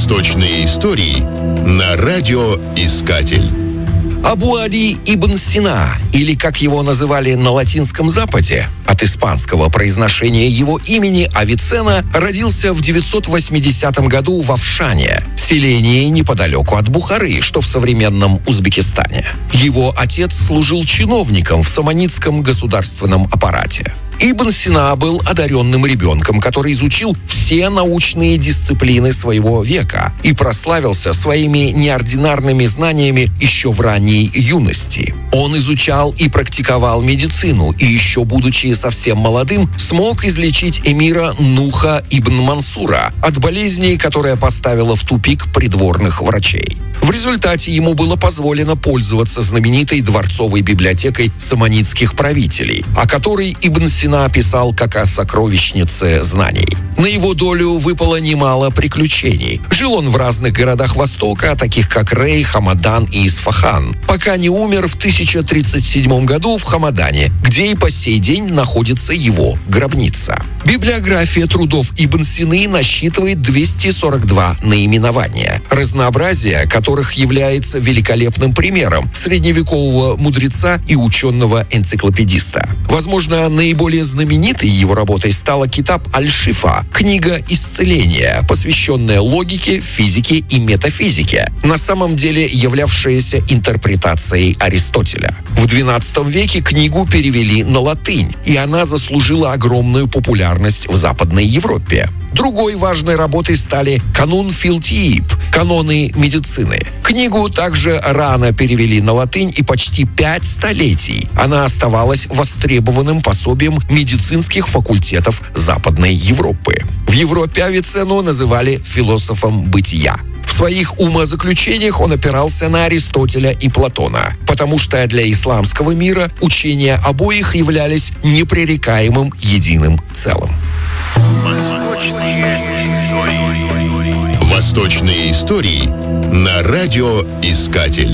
Восточные истории на радиоискатель. Абу Али ибн Сина, или как его называли на Латинском Западе, от испанского произношения его имени Авиценна, родился в 980 году в Афшане, селении неподалеку от Бухары, что в современном Узбекистане. Его отец служил чиновником в саманидском государственном аппарате. Ибн Сина был одаренным ребенком, который изучил все научные дисциплины своего века и прославился своими неординарными знаниями еще в ранней юности. Он изучал и практиковал медицину, и еще будучи совсем молодым, смог излечить эмира Нуха ибн Мансура от болезни, которая поставила в тупик придворных врачей. В результате ему было позволено пользоваться знаменитой дворцовой библиотекой саманидских правителей, о которой Ибн Сина писал как о сокровищнице знаний. На его долю выпало немало приключений. Жил он в разных городах Востока, таких как Рей, Хамадан и Исфахан, пока не умер в 1037 году в Хамадане, где и по сей день находится его гробница. Библиография трудов Ибн Сины насчитывает 242 наименования, разнообразие которых является великолепным примером средневекового мудреца и ученого-энциклопедиста. Возможно, наиболее знаменитой его работой стала Китаб аль-Шифа, книга исцеления, посвященная логике, физике и метафизике, на самом деле являвшаяся интерпретацией Аристотеля. В XII веке книгу перевели на латынь, и она заслужила огромную популярность в Западной Европе. Другой важной работой стали «Канун фил-Тииб» – «Каноны медицины». Книгу также рано перевели на латынь, и почти 5 столетий она оставалась востребованным пособием медицинских факультетов Западной Европы. В Европе Авиценну называли философом бытия. В своих умозаключениях он опирался на Аристотеля и Платона, потому что для исламского мира учения обоих являлись непререкаемым единым целым. Восточные истории на радиоискатель.